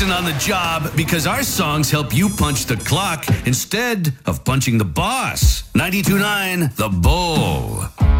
listen on the job because our songs help you punch the clock instead of punching the boss. 92.9 The Bull.